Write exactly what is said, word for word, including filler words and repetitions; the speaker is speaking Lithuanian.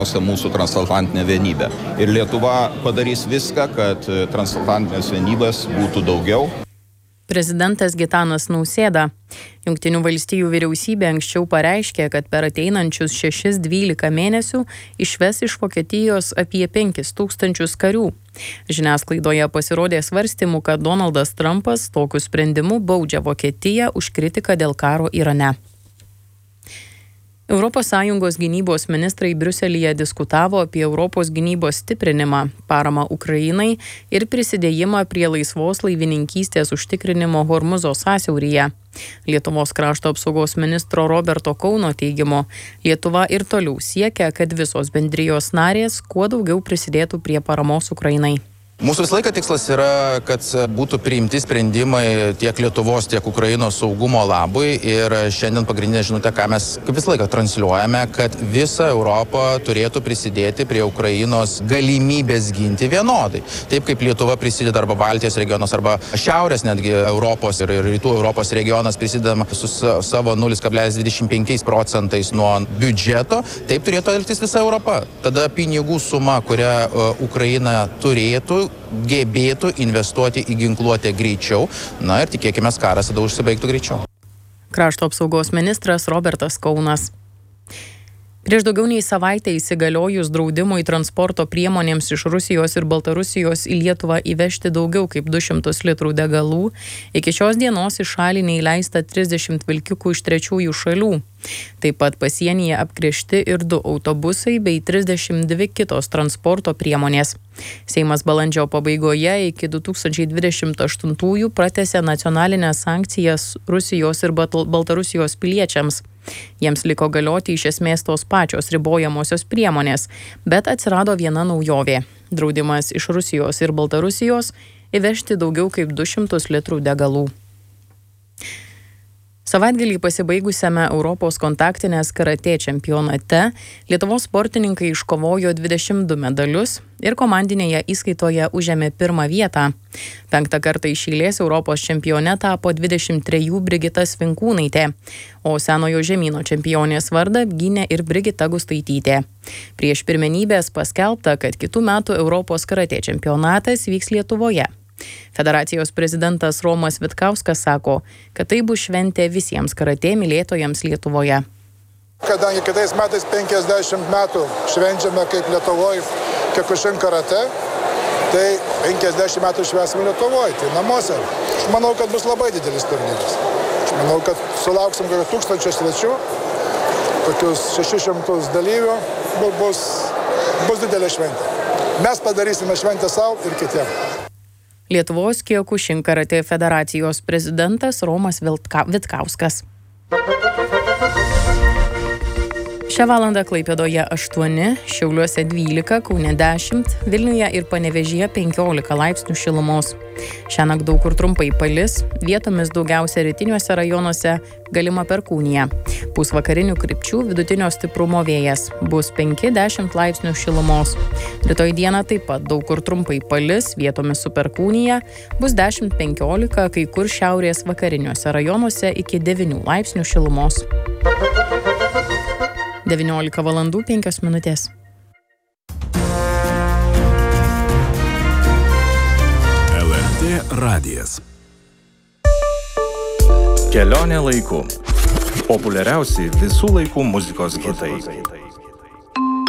mūsų transatlantinę vienybę. Ir Lietuva padarys viską, kad transatlantinės vienybės būtų daugiau. Prezidentas Gitanas Nausėda. Jungtinių valstijų vyriausybė anksčiau pareiškė, kad per ateinančius šešis dvylika mėnesių išves iš Vokietijos apie penkis tūkstančius karių. Žiniasklaidoje pasirodė svarstymų, kad Donaldas Trumpas tokiu sprendimu baudžia Vokietiją už kritiką dėl karo Irane. Europos Sąjungos gynybos ministrai Briuselyje diskutavo apie Europos gynybos stiprinimą, paramą Ukrainai ir prisidėjimą prie laisvos laivininkystės užtikrinimo Hormuzo sąsiauryje. Lietuvos krašto apsaugos ministro Roberto Kauno teigimu, Lietuva ir toliau siekia, kad visos bendrijos narės kuo daugiau prisidėtų prie paramos Ukrainai. Mūsų visą laiką tikslas yra, kad būtų priimti sprendimai tiek Lietuvos, tiek Ukrainos saugumo labui ir šiandien pagrindinė žinutė, ką mes kaip visą laiką transliuojame, kad visa Europa turėtų prisidėti prie Ukrainos galimybės ginti vienodai. Taip kaip Lietuva prisideda arba Baltijos regionas, arba šiaurės netgi Europos ir rytų Europos regionas prisidedama su savo nulis kablelis dvidešimt penkiais procentais nuo biudžeto, taip turėtų elgtis visa Europa. Tada pinigų suma, kurią Ukraina turėtų, gebėtų investuoti į ginkluotę greičiau, na ir tikėkime, karas tada užsibaigtų greičiau. Krašto apsaugos ministras Robertas Kaunas. Prieš daugiau nei savaitę įsigaliojus draudimui transporto priemonėms iš Rusijos ir Baltarusijos į Lietuvą įvežti daugiau kaip du šimtus litrų degalų, iki šios dienos į šalį neįleista trisdešimt vilkikų iš trečiųjų šalių. Taip pat pasienyje apkrėžti ir du autobusai bei trisdešimt dvi kitos transporto priemonės. Seimas balandžio pabaigoje iki du tūkstančiai dvidešimt aštuntųjų pratęsė nacionalinės sankcijas Rusijos ir Baltarusijos piliečiams. Jiems liko galioti iš esmės tos pačios ribojamosios priemonės, bet atsirado viena naujovė – draudimas iš Rusijos ir Baltarusijos įvežti daugiau kaip du šimtus litrų degalų. Savaitgalį pasibaigusiame Europos kontaktinės karatė čempionate Lietuvos sportininkai iškovojo dvidešimt du medalius ir komandinėje įskaitoje užėmė pirmą vietą. Penktą kartą iš eilės Europos čempione tapo dvidešimt trejų Brigita Svinkūnaitė, o senojo žemyno čempionės vardą apgynė ir Brigita Gustaitytė. Prieš pirmenybės paskelbta, kad kitų metų Europos karatė čempionatas vyks Lietuvoje. Federacijos prezidentas Romas Vitkauskas sako, kad tai bus šventė visiems karatė mylėtojams Lietuvoje. Kadangi kitais metais penkiasdešimt metų švenčiame kaip Lietuvoje Kiokušin karatė, tai penkiasdešimt metų švęsime Lietuvoje, tai namuose. Aš manau, kad bus labai didelis turnyras. Aš manau, kad sulauksim kokio tūkstančio svečių, tokius šešis šimtus dalyvių, bus, bus didelė šventė. Mes padarysime šventę savo ir kitiems. Lietuvos Kiokušin karatė federacijos prezidentas Romas Vitkauskas. Šią valandą Klaipėdoje aštuoni, Šiauliuose dvylika, Kaune dešimt, Vilniuje ir Panevėžyje penkiolika laipsnių šilumos. Šiąnakt daug kur trumpai palis, vietomis daugiausia rytiniuose rajonuose galima perkūnija. Pūs vakarinių krypčių vidutinio stiprumo vėjas, bus penki dešimt laipsnių šilumos. Rytoj dieną taip pat daug kur trumpai palis, vietomis su perkūnija, bus dešimt penkiolika, kai kur šiaurės vakariniuose rajonuose iki devynių laipsnių šilumos. devyniolika valandų penkios minutės. L R T radijas. Kelionė laiku. Populiariausi visų laikų muzikos hitai.